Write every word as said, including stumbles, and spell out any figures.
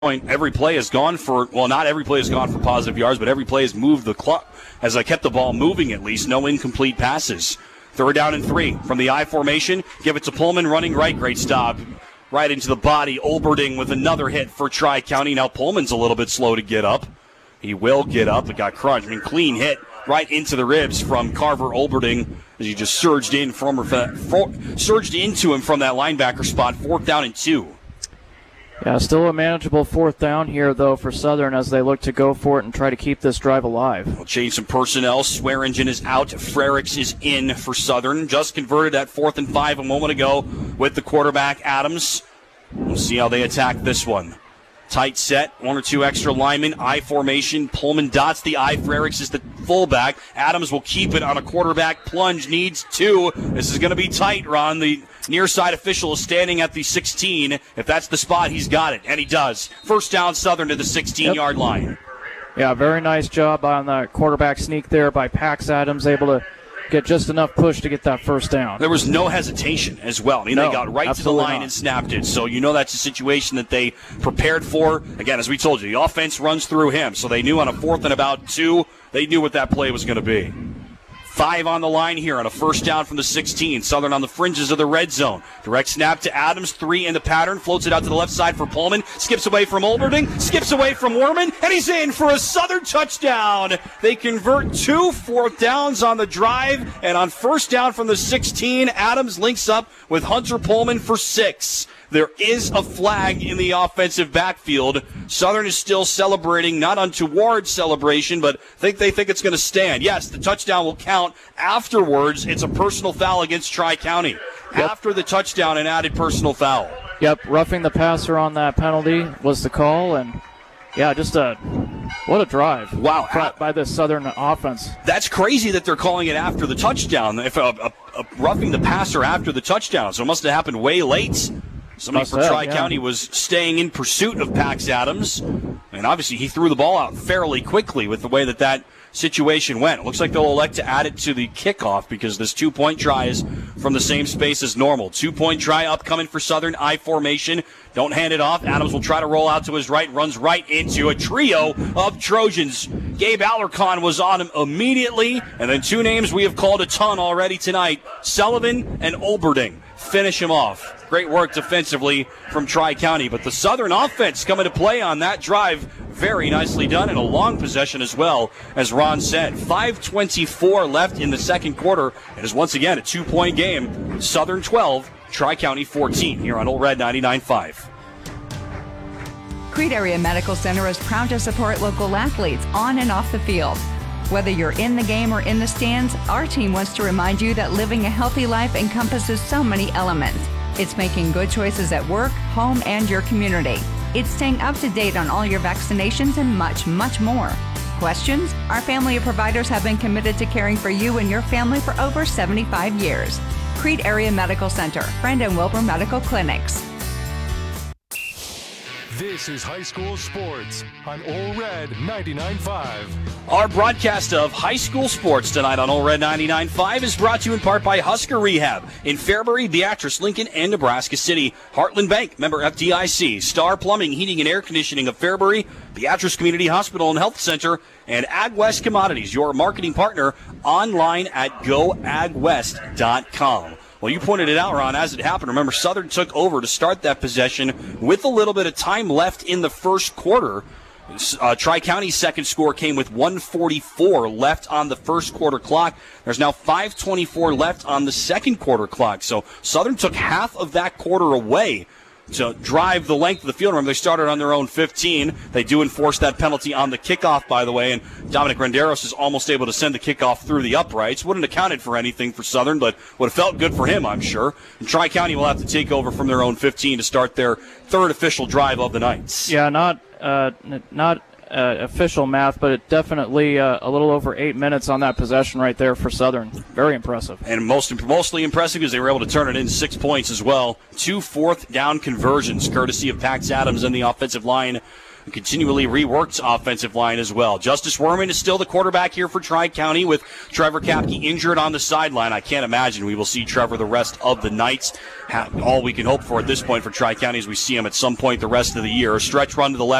every play has gone for, well, not every play has gone for positive yards, but every play has moved the clock, as I kept the ball moving at least. No incomplete passes. Third down and three from the I formation. Give it to Pullman running right. Great stop. Right into the body. Olberding with another hit for Tri-County. Now Pullman's a little bit slow to get up. He will get up. It got crunched. I mean, clean hit right into the ribs from Carver Olberding as he just surged in from surged into him from that linebacker spot. Fourth down and two. Yeah, still a manageable fourth down here, though, for Southern as they look to go for it and try to keep this drive alive. We'll change some personnel. Swearingen is out. Frericks is in for Southern. Just converted at fourth and five a moment ago with the quarterback, Adams. We'll see how they attack this one. Tight set, one or two extra linemen, I formation. Pullman dots the I. Frericks is the fullback. Adams will keep it on a quarterback plunge. Needs two. This is going to be tight, Ron. The near side official is standing at the sixteen. If that's the spot, he's got it, and he does. First down, Southern to the sixteen-yard yep. line. Yeah, very nice job on the quarterback sneak there by Pax Adams, able to get just enough push to get that first down. There was no hesitation as well. I mean, no, they got right to the line not. and snapped it. So you know that's a situation that they prepared for. Again, as we told you, the offense runs through him. So they knew on a fourth and about two, they knew what that play was going to be. Five on the line here on a first down from the sixteen. Southern on the fringes of the red zone. Direct snap to Adams. Three in the pattern. Floats it out to the left side for Pullman. Skips away from Olberding. Skips away from Werman. And he's in for a Southern touchdown. They convert two fourth downs on the drive. And on first down from the sixteen, Adams links up with Hunter Pullman for six. There is a flag in the offensive backfield. Southern is still celebrating, not untoward celebration, but think they think it's going to stand. Yes, the touchdown will count. Afterwards, it's a personal foul against Tri-County. Yep. After the touchdown, an added personal foul. Yep, roughing the passer on that penalty was the call, and yeah, just a what a drive. Wow, by, by this Southern offense. That's crazy that they're calling it after the touchdown. If a, a, a roughing the passer after the touchdown, so it must have happened way late. Somebody from Tri-County yeah. was staying in pursuit of Pax Adams, and obviously he threw the ball out fairly quickly with the way that that situation went. It looks like they'll elect to add it to the kickoff because this two-point try is from the same space as normal. Two-point try upcoming for Southern, I formation. Don't hand it off. Adams will try to roll out to his right, runs right into a trio of Trojans. Gabe Alarcon was on him immediately, and then two names we have called a ton already tonight, Sullivan and Olberding. Finish him off. Great work defensively from Tri-County, but the Southern offense coming to play on that drive, very nicely done, and a long possession as well, as Ron said. five twenty-four left in the second quarter. It is once again a two-point game. Southern twelve, Tri-County fourteen, here on Old Red ninety-nine point five. Crete Area Medical Center is proud to support local athletes on and off the field. Whether you're in the game or in the stands, our team wants to remind you that living a healthy life encompasses so many elements. It's making good choices at work, home, and your community. It's staying up to date on all your vaccinations and much, much more. Questions? Our family of providers have been committed to caring for you and your family for over seventy-five years. Crete Area Medical Center, Friend and Wilbur Medical Clinics. This is High School Sports on Old Red ninety-nine point five. Our broadcast of high school sports tonight on Old Red ninety-nine point five is brought to you in part by Husker Rehab in Fairbury, Beatrice, Lincoln, and Nebraska City. Heartland Bank, member F D I C. Star Plumbing, Heating, and Air Conditioning of Fairbury, Beatrice Community Hospital and Health Center, and AgWest Commodities, your marketing partner, online at go ag west dot com. Well, you pointed it out, Ron, as it happened. Remember, Southern took over to start that possession with a little bit of time left in the first quarter. Uh, Tri-County's second score came with one forty-four left on the first quarter clock. There's now five twenty-four left on the second quarter clock. So Southern took half of that quarter away to drive the length of the field. Remember, they started on their own fifteen. They do enforce that penalty on the kickoff, by the way, and Dominic Renderos is almost able to send the kickoff through the uprights. Wouldn't have counted for anything for Southern, but would have felt good for him, I'm sure. And Tri-County will have to take over from their own fifteen to start their third official drive of the night. Yeah, not uh, not uh, official math, but it definitely uh, a little over eight minutes on that possession right there for Southern. Very impressive. And most mostly impressive because they were able to turn it in six points as well. Two fourth down conversions, courtesy of Pax Adams and the offensive line a continually reworked offensive line as well. Justice Werman is still the quarterback here for Tri-County with Trevor Kapke injured on the sideline. I can't imagine we will see Trevor the rest of the night. All we can hope for at this point for Tri-County is we see him at some point the rest of the year. A stretch run to the left.